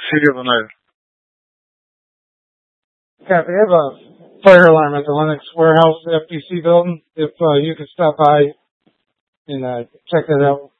City of Oneida. Yeah, we have a fire alarm at the Lennox Warehouse FTC building. If you could stop by and check that out.